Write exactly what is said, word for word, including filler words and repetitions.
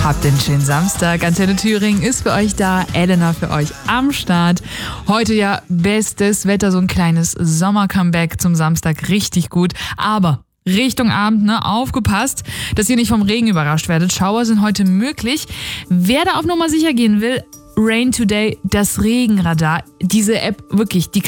Habt den schönen Samstag. Antenne Thüringen ist für euch da. Elena für euch am Start. Heute ja bestes Wetter, so ein kleines Sommer-Comeback zum Samstag. Richtig gut. Aber Richtung Abend, ne, aufgepasst, dass ihr nicht vom Regen überrascht werdet. Schauer sind heute möglich. Wer da auf Nummer sicher gehen will, Rain Today, das Regenradar. Diese App, wirklich, die